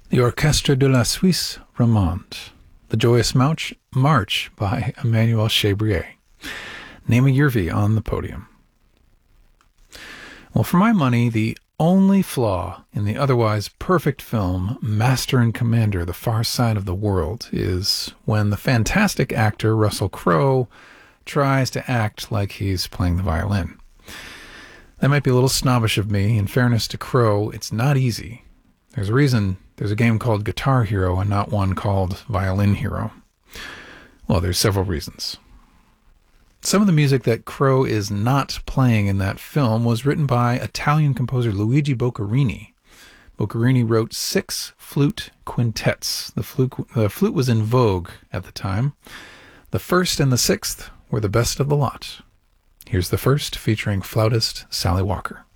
The Orchestre de la Suisse Romande, The Joyous March by Emmanuel Chabrier. Name a Yervi on the podium. Well, for my money, the only flaw in the otherwise perfect film Master and Commander, The Far Side of the World is when the fantastic actor Russell Crowe tries to act like he's playing the violin. That might be a little snobbish of me. In fairness to Crowe, it's not easy. There's a reason there's a game called Guitar Hero and not one called Violin Hero. Well, there's several reasons. Some of the music that Crowe is not playing in that film was written by Italian composer Luigi Boccherini. Boccherini wrote 6 flute quintets. The flute was in vogue at the time. The first and the sixth were the best of the lot. Here's the first, featuring flautist Sally Walker.